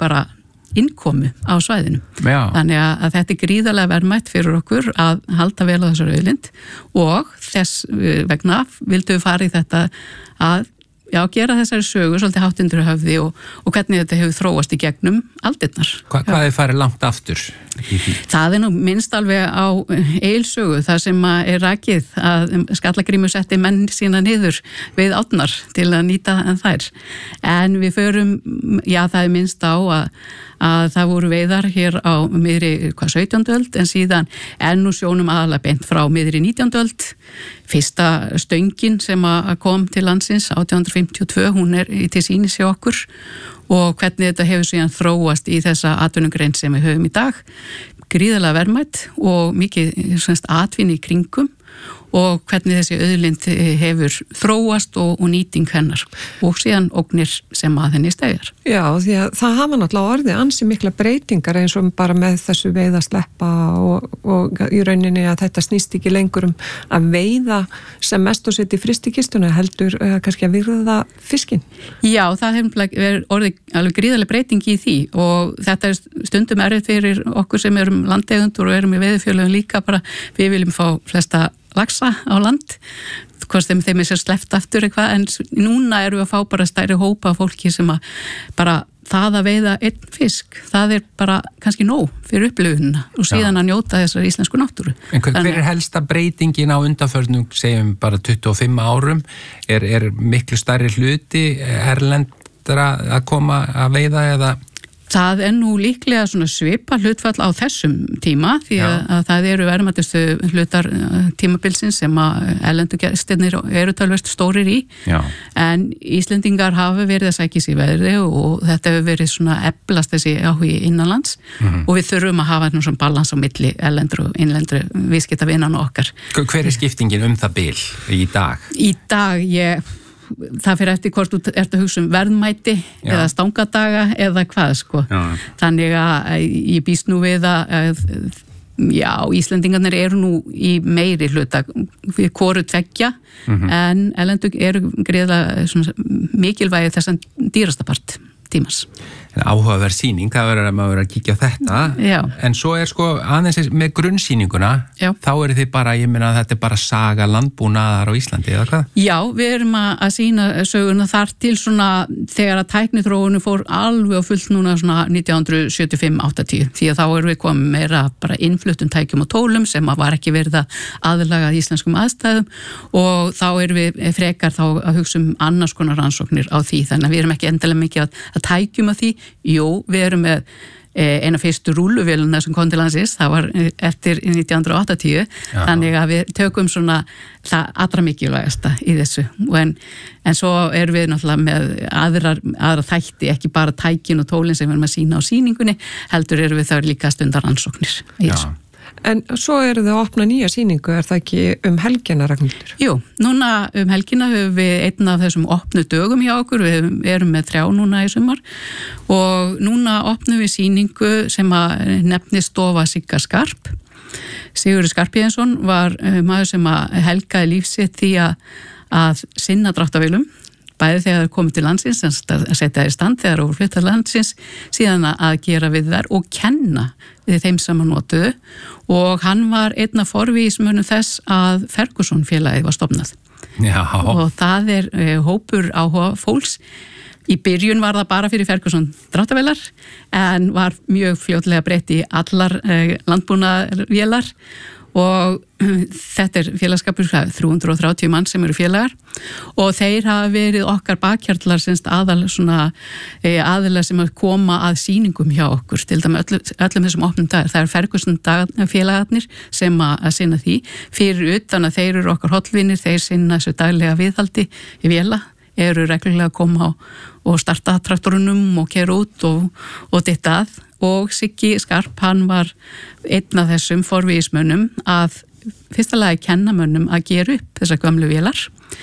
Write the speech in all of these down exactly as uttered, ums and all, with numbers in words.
bara innkomu á svæðinu. Já. Þannig að, að þetta er gríðarlega verðmætt fyrir okkur að halda vel á þessar auðlind og þess vegna vildu við fara í þetta að já, gera þessari sögu svolítið hátt undir höfði og, og hvernig þetta hefur þróast í gegnum aldirnar. Hva, hvað er farið langt aftur? Það er nú minnst alveg á Egilssögu, það sem er rakið að Skallagrímur setti menn sína niður við átnar til að nýta þær. En við förum, já það er minnst á að, að það voru veiðar hér á miðri hvað sautjándu öld en síðan enn nú sjónum aðalega beint frá miðri nítjándu öld. Fyrsta stöngin sem að kom til landsins átján hundruð fimmtíu og tvö, hún er til sýnis hjá okkur og hvernig þetta hefur síðan þróast í þessa atvinnugrein sem við höfum í dag. Gríðarlega verðmætt og mikið semst atvinni í kringum og hvernig þessi auðlind hefur þróast og, og nýting hennar og síðan ógnir sem að henni stegar. Já, því að það hafa náttúrulega orðið ansi mikla breytingar eins og bara með þessu veiða sleppa og, og í rauninni að þetta snýst ekki lengur um að veiða sem mest og setja í fristikistuna heldur uh, kannski að virða fiskinn. Já, það hefur orðið alveg gríðarlega breyting í því og þetta er stundum erfitt fyrir okkur sem erum landeigendur og erum í veiðifélögum líka bara við viljum fá flesta laxa á land, hvort þeim þeim er sér sleppt aftur eitthvað, en núna erum við að fá bara stærri hópa af fólki sem að bara það að veiða einn fisk, það er bara kannski nóg fyrir upplifunina og síðan Já. Að njóta þessar íslensku náttúru. En hver er helsta breytingin á undanförnum, segjum bara tuttugu og fimm árum, er, er miklu stærri hluti erlendra að koma að veiða eða? Það er nú líklega svona svipa hlutfall á þessum tíma því að, að það eru verðmætustu hlutar tímabilsins sem að erlendu gestirnir eru tölvist stórir í. Já. En Íslendingar hafa verið að sækja sér veðri og þetta hefur verið svona eflast þessi áhugi innanlands mm-hmm. og við þurfum að hafa svona balans á milli erlendur og innlendur viðskiptavinnan okkar. Hver er skiptingin um það bil í dag? Í dag ég það fyrir eftir hvort þú ert að hugsa um verðmæti Já. Eða stangadaga eða hvað sko. Já. Þannig að ég býst nú við að já, Íslendingarnir eru nú í meiri hluta við hvoru tveggja mm-hmm. en erlendu eru greiðlega mikilvægi þessan dýrasta part tímans. Áhugaverð sýning, það verður að maður verður að kíkja á þetta. Já. En svo er sko aðeins með grunnsýninguna, Já. Þá eru þið bara, ég meina að þetta er bara saga landbúnaðar á Íslandi, eða hvað? Já, við erum að sýna söguna þar til svona þegar að tækniþróunu fór alveg á fullt núna svona nítján hundruð sjötíu og fimm til áttatíu, því að þá erum við komið meira bara innfluttum tækjum og tólum sem að var ekki verið að aðlaga íslenskum aðstæðum og þá erum við frekar þá að hugsa um annars konar rannsóknir á því, þannig að við erum ekki endilega mikið að, að tækjum á því. Jú, við erum með eina fyrstu rúlluvéluna sem kom til landsins, það var eftir nítján hundruð áttatíu, Já. Þannig að við tökum svona það allra mikilvægasta í þessu. En, en svo erum við náttúrulega með aðra, aðra þætti, ekki bara tækin og tólin sem við erum að sýna á sýningunni, heldur erum við þar líka stundar rannsóknir í þessu. En svo eru þið að opna nýja sýningu, er það ekki um helgina, Ragnhildur? Jú, núna um helgina höfum við einn af þessum opnu dögum hjá okkur, við erum með þrjá núna í sumar og núna opnum við sýningu sem að nefnist Stofa Sigga Skarp. Sigurður Skarphéðinsson var maður sem að helgaði lífsitt því að, að sinna dráttarvélum, bæði þegar það komið til landsins, að setja þær í stand þegar það flyttar landsins, síðan að gera við þær og kenna við þeim sem hann notuðu og hann var einn af forvígismönnum þess að Ferguson félagið var stofnað. Já. Og það er uh, hópur áhuga fólks. Í byrjun var það bara fyrir Ferguson dráttarvélar en var mjög fljótlega breytt í allar uh, landbúnaðarvélar og þetta er félagskapur þrjú hundruð og þrjátíu mann sem eru félagar og þeir hafa verið okkar bakhjarlar semst aðal svona aðilar sem að koma að sýningum hjá okkur til dæmis öll, öllum þessum opnum dagar, það er Ferguson félagarnir sem að, að sinna því fyrir utan að þeir eru okkar hollvinir, þeir sinna þessu daglega viðhaldi í véla, eru reglulega að koma á, og starta traktorunum og keyra út og, og ditta að og Siggi Skarp, hann var einn af þessum forvígismönnum að fyrsta lagi kenna mönnum að gera upp þessar gömlu vélar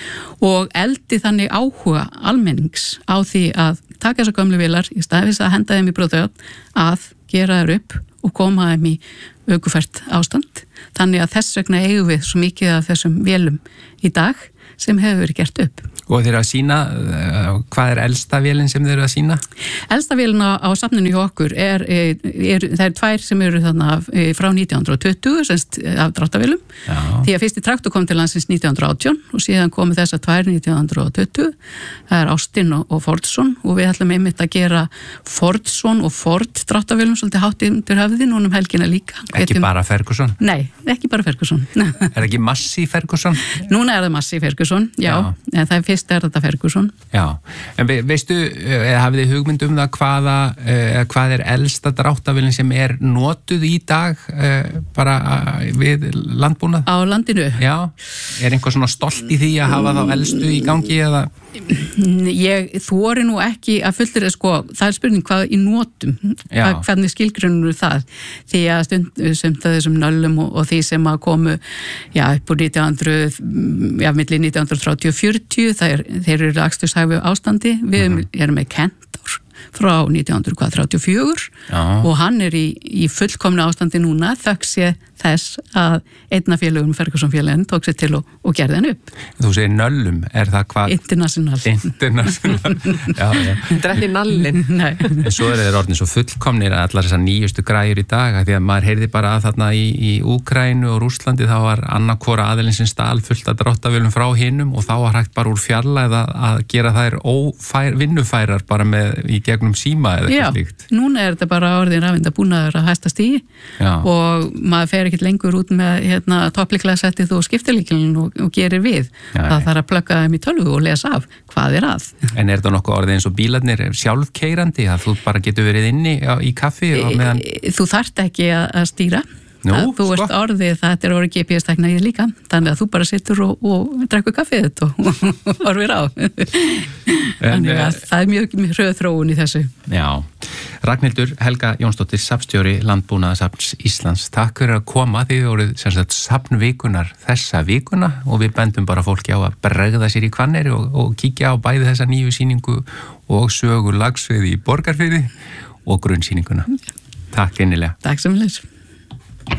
og eldi þannig áhuga almennings á því að taka þessar gömlu vélar í staðis að henda þeim í brotajótt að gera þær upp og koma þeim í aukufært ástand. Þannig að þess vegna eigum við svo mikið af þessum vélum í dag sem hefur verið gert upp. Og þeir eru að sína, hvað er elsta vélinn sem þeir eru að sína? Elsta vélinn á, á safninu hjá okkur er, er, er, það er tvær sem eru þarna frá nítján hundruð tuttugu, semst af dráttarvélum. Því að fyrsti traktor kom til landsins nítján hundruð og átján og síðan komu þessar tvær nítján hundruð og tuttugu. Það er Austin og, og Fordson og við ætlum einmitt að gera Fordson og Ford dráttarvélum svolítið hátt undir höfði núna um helgina líka. Ekki Getum... bara Ferguson? Nei, ekki bara Ferguson. Er ekki Massey Ferguson? Núna er það Massey Ferguson, já, já. En það er fyrst er þetta Ferguson. Já, en ve veistu, hafið þið hugmynd um það hvaða, uh, hvað er elsta dráttarvélin sem er notuð í dag uh, bara uh, við landbúnað? Á landinu? Já, er einhver svona stolt í því að hafa þá elstu í gangi eða? Ég þori nú ekki að fullur sko, það er spurning hvað í notum, hvað, hvernig skilgrunur það, því að stund sem þessum nöllum og, og því sem að komu já, upp úr nítján hundruð, já, milli nítján hundruð þrjátíu og fjörutíu, það er, þeir eru akstursæfu ástandi, við uh-huh. erum með Kentor frá nítján hundruð þrjátíu og fjögur já. Og hann er í, í fullkomna ástandi núna, þökk sé þess að einna félögum Ferguson félagin tók sér til og, og gerði hann upp. Þú segir nöllum, er það hvað? International. International, já, já. Þetta er ekki nallin. Nei. En svo er þeir orðin svo fullkomnir að allar þessar nýjustu græjur í dag, því að maður heyrði bara að þarna í, í Úkraínu og Rússlandi þá var annarkvora aðilinn sem stál fullt að dráttarvélum frá hinum og þá var hægt bara úr fjarlægð að, að gera þær ófær, vinnufærar bara með í gegnum síma eða eitthvað slíkt. Já, núna er þetta bara orðin rafeindabúnaður að hæsta stígi og maður fer ekkert lengur út með hérna, toppliklæðsettið og skiptilíkilin og, og gerir við. Já, það þarf að plugga þeim í tölvu og lesa af hvað er að. En er það nokkuð orðið eins og bílarnir sjálfkeyrandi að þú bara getur verið inni í kaffi? Og meðan... Þú þarft ekki að stýra. Nú, þú sko. Ert orðið, þetta er orðið G P S-tækna í líka, þannig að þú bara sittur og, og drekkur kaffið þetta og, og horfir á. Þannig að það er mjög, mjög hröð þróun í þessu. Já. Ragnhildur Helga Jónsdóttir, safnstjóri Landbúnaðarsafns Íslands. Takk fyrir að koma, þið voruð sem sagt safnvikunar þessa vikuna og við bendum bara fólki á að bregða sér í Hvanneyri og, og kíkja á bæði þessa nýju sýningu og sögu lagsvið í Borgarfirði og grunnsýninguna. Takk innilega. Takk sem leys.